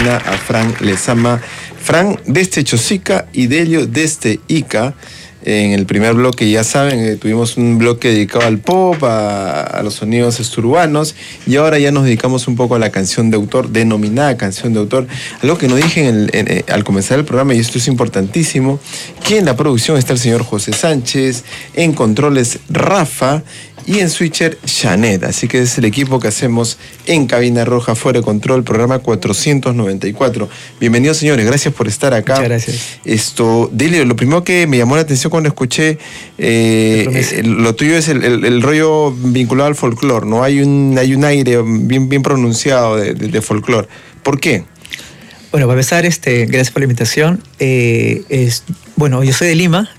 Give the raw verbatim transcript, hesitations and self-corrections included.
cabina a Fran Lezama. Fran desde Chosica y Delio desde Ica. En el primer bloque, ya saben, eh, tuvimos un bloque dedicado al pop, a, a los sonidos urbanos, y ahora ya nos dedicamos un poco a la canción de autor, denominada canción de autor. Algo que nos dije en el, en, en, al comenzar el programa, y esto es importantísimo, que en la producción está el señor José Sánchez, en controles Rafa, y en switcher Janet. Así que es el equipo que hacemos en Cabina Roja, Fuera de Control, programa cuatrocientos noventa y cuatro. Bienvenidos, señores, gracias por estar acá. Muchas gracias. Esto, Delio, lo primero que me llamó la atención cuando escuché eh, eh, lo tuyo es el, el, el rollo vinculado al folclore, ¿no? Hay un, hay un aire bien, bien pronunciado de, de, de folclore. ¿Por qué? Bueno, para empezar, este, gracias por la invitación. Eh, es, bueno, yo soy de Lima,